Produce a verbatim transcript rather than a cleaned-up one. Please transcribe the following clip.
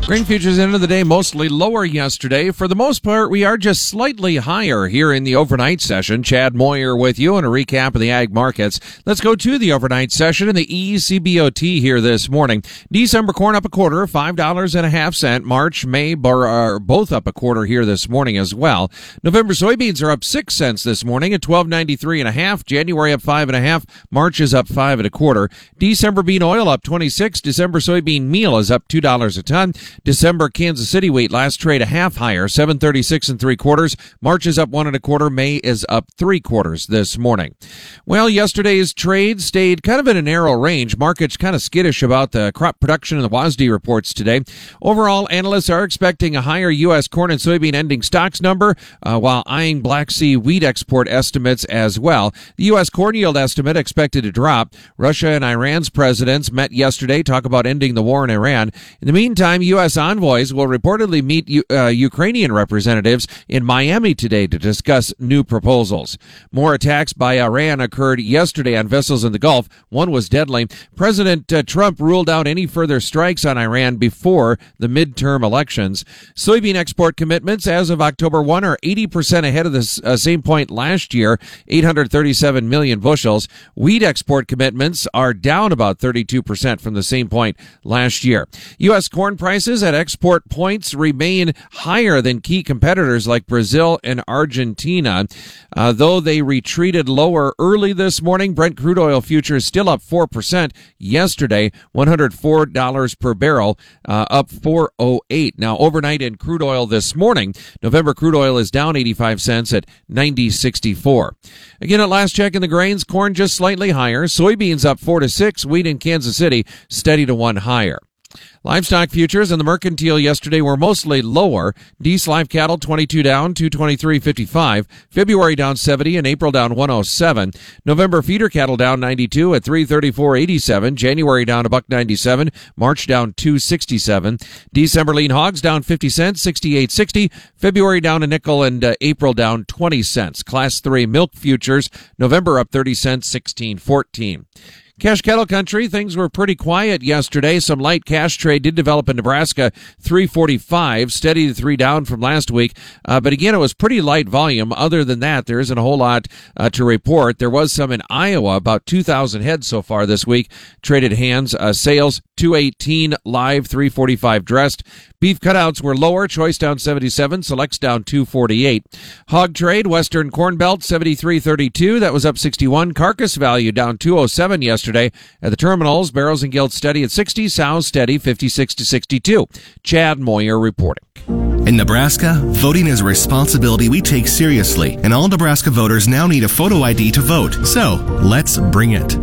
Grain futures end of the day mostly lower yesterday. For the most part, we are just slightly higher here in the overnight session. Chad Moyer with you and a recap of the ag markets. Let's go to the overnight session in the E C B O T here this morning. December corn up a quarter, five dollars and a half cent. March, May are both up a quarter here this morning as well. November soybeans are up six cents this morning at twelve ninety-three and a half. January up five and a half. March is up five and a quarter. December bean oil up twenty-six. December soybean meal is up two dollars a ton. December Kansas City wheat last trade a half higher, seven thirty-six and three quarters. March is up one and a quarter. May is up three quarters this morning. Well, yesterday's trade stayed kind of in a narrow range. Markets kind of skittish about the crop production and the W A S D reports today. Overall, analysts are expecting a higher U S corn and soybean ending stocks number, uh, while eyeing Black Sea wheat export estimates as well. The U S corn yield estimate expected to drop. Russia and Iran's presidents met yesterday, talk about ending the war in Iran. In the meantime, U S envoys will reportedly meet U- uh, Ukrainian representatives in Miami today to discuss new proposals. More attacks by Iran occurred yesterday on vessels in the Gulf. One was deadly. President uh, Trump ruled out any further strikes on Iran before the midterm elections. Soybean export commitments as of October first are eighty percent ahead of the uh, same point last year, eight hundred thirty-seven million bushels. Wheat export commitments are down about thirty-two percent from the same point last year. U S corn prices at export points remain higher than key competitors like Brazil and Argentina. Uh, though they retreated lower early this morning, Brent crude oil futures still up four percent yesterday, one hundred four dollars per barrel, uh, up four oh eight. Now, overnight in crude oil this morning, November crude oil is down eighty-five cents at ninety sixty-four. Again, at last check in the grains, corn just slightly higher, soybeans up four to six, wheat in Kansas City steady to one higher. Livestock futures and the mercantile yesterday were mostly lower. Dees live cattle twenty-two down, two twenty-three fifty-five. February down seventy and April down one oh seven. November feeder cattle down ninety-two at three thirty-four eighty-seven. January down a buck ninety-seven. March down two sixty-seven. December lean hogs down fifty cents, sixty-eight sixty. February down a nickel and uh, April down twenty cents. Class three milk futures, November up thirty cents, sixteen fourteen. Cash cattle country, things were pretty quiet yesterday. Some light cash trade did develop in Nebraska, three forty-five, steady to three down from last week. Uh, but again, it was pretty light volume. Other than that, there isn't a whole lot uh, to report. There was some in Iowa, about two thousand heads so far this week. Traded hands, uh, sales, two eighteen live, three forty-five dressed. Beef cutouts were lower, choice down seventy-seven, selects down two forty-eight. Hog trade, Western Corn Belt, seventy-three thirty-two, that was up sixty-one. Carcass value down two oh seven yesterday. At the terminals, barrels and gilts steady at sixty, sows steady fifty-six to sixty-two. Chad Moyer reporting. In Nebraska, voting is a responsibility we take seriously, and all Nebraska voters now need a photo I D to vote. So, let's bring it.